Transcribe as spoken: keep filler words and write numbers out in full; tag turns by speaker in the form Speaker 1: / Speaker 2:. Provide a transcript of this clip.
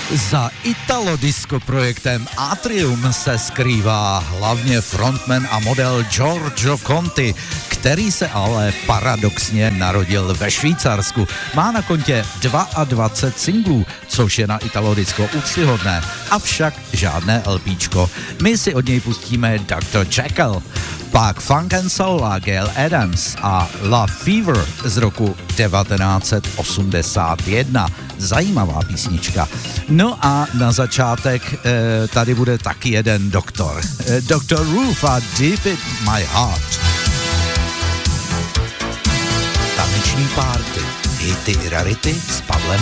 Speaker 1: Za italodisco projektem Atrium se skrývá hlavně frontman a model Giorgio Conti, který se ale paradoxně narodil ve Švýcarsku. Má na kontě dvacet dva singlů, což je na italodisco úctyhodné, avšak žádné LPčko. My si od něj pustíme doktor Jekyll, pak Funk and Soul a Gail Adams a La Fever z roku devatenáct set osmdesát jedna. Zajímavá písnička. No a na začátek eh, tady bude taky jeden doktor. Eh, doktor Roof a Deep in My Heart. Taneční párty, hity i rarity s Pavlem